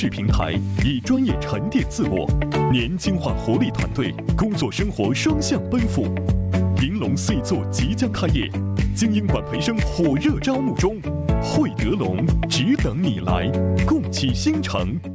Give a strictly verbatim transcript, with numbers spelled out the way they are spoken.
质平台，以专业沉淀自我，年轻化活力团队，工作生活双向奔赴。银龙 C 座即将开业，精英管培生火热招募中，汇德龙只等你来，共启新城。